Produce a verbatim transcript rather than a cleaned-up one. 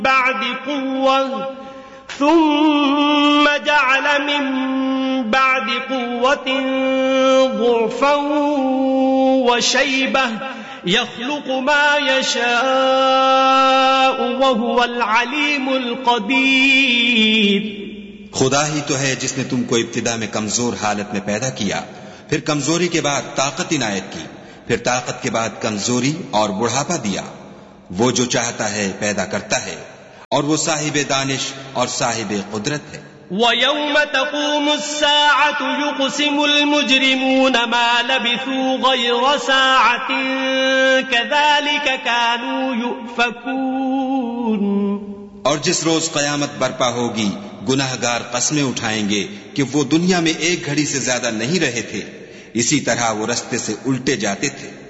बअद कुव्वह सुम्मा जअल मिन बअद कुव्वतिन ज़ुअफ़न व शैबह यख़्लुक़ु मा यशाअ व हुवल अलीमुल क़दीर। खुदा ही तो है जिसने तुमको इब्तिदा में कमजोर हालत में पैदा किया, फिर कमजोरी के बाद ताकत इनायत की, फिर ताकत के बाद कमजोरी और बुढ़ापा दिया। वो जो चाहता है पैदा करता है और वो साहिबे दानिश और साहिबे कुदरत है। वयौम तक़ूमुस्साअतु युक़सिमुल मुजरिमून मा लबिथू गैर साअतिन कज़ालिक कानू युफ़कून। और जिस रोज कयामत बर्पा होगी गुनाहगार कस्में उठाएंगे कि वो दुनिया में एक घड़ी से ज्यादा नहीं रहे थे, इसी तरह वो रस्ते से उल्टे जाते थे।